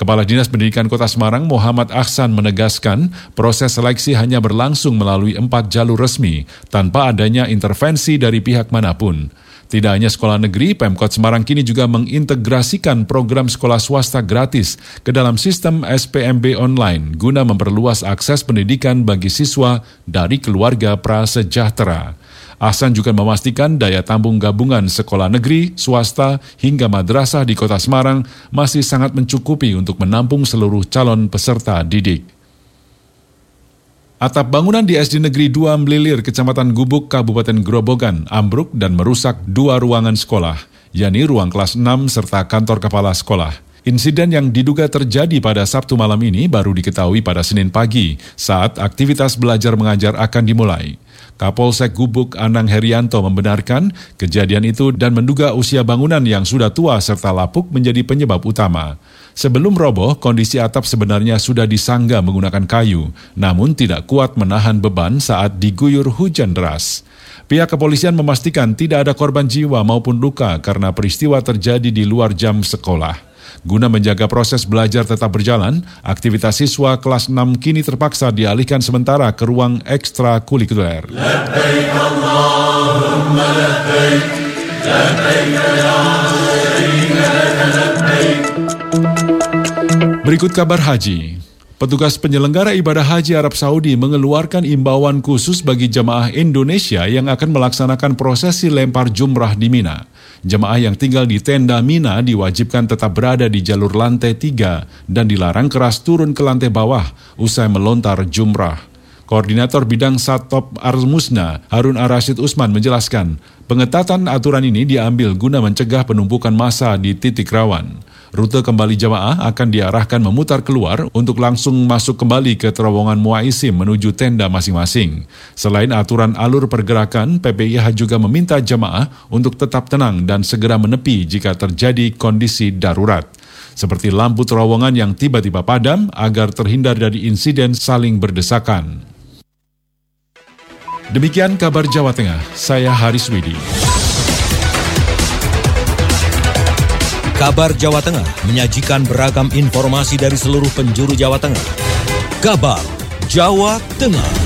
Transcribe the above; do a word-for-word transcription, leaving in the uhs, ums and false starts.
Kepala Dinas Pendidikan Kota Semarang Muhammad Ahsan menegaskan proses seleksi hanya berlangsung melalui empat jalur resmi tanpa adanya intervensi dari pihak manapun. Tidak hanya sekolah negeri, Pemkot Semarang kini juga mengintegrasikan program sekolah swasta gratis ke dalam sistem S P M B online guna memperluas akses pendidikan bagi siswa dari keluarga prasejahtera. Ahsan juga memastikan daya tampung gabungan sekolah negeri, swasta, hingga madrasah di Kota Semarang masih sangat mencukupi untuk menampung seluruh calon peserta didik. Atap bangunan di S D Negeri dua Melilir, Kecamatan Gubuk, Kabupaten Grobogan, ambruk dan merusak dua ruangan sekolah, yakni ruang kelas enam serta kantor kepala sekolah. Insiden yang diduga terjadi pada Sabtu malam ini baru diketahui pada Senin pagi saat aktivitas belajar mengajar akan dimulai. Kapolsek Gubuk Anang Herianto membenarkan kejadian itu dan menduga usia bangunan yang sudah tua serta lapuk menjadi penyebab utama. Sebelum roboh, kondisi atap sebenarnya sudah disangga menggunakan kayu, namun tidak kuat menahan beban saat diguyur hujan deras. Pihak kepolisian memastikan tidak ada korban jiwa maupun luka karena peristiwa terjadi di luar jam sekolah. Guna menjaga proses belajar tetap berjalan, aktivitas siswa kelas enam kini terpaksa dialihkan sementara ke ruang ekstrakurikuler. Labbaik Allahumma labbaik, labbaik la syarika laka labbaik. Berikut kabar haji. Petugas penyelenggara ibadah haji Arab Saudi mengeluarkan imbauan khusus bagi jemaah Indonesia yang akan melaksanakan prosesi lempar jumrah di Mina. Jemaah yang tinggal di tenda Mina diwajibkan tetap berada di jalur lantai tiga dan dilarang keras turun ke lantai bawah usai melontar jumrah. Koordinator Bidang Satop Armusna, Harun Ar-Rasyid Usman menjelaskan, pengetatan aturan ini diambil guna mencegah penumpukan massa di titik rawan. Rute kembali jemaah akan diarahkan memutar keluar untuk langsung masuk kembali ke terowongan Muaisim menuju tenda masing-masing. Selain aturan alur pergerakan, P P I H juga meminta jemaah untuk tetap tenang dan segera menepi jika terjadi kondisi darurat, seperti lampu terowongan yang tiba-tiba padam agar terhindar dari insiden saling berdesakan. Demikian kabar Jawa Tengah, saya Haris Widi. Kabar Jawa Tengah menyajikan beragam informasi dari seluruh penjuru Jawa Tengah. Kabar Jawa Tengah.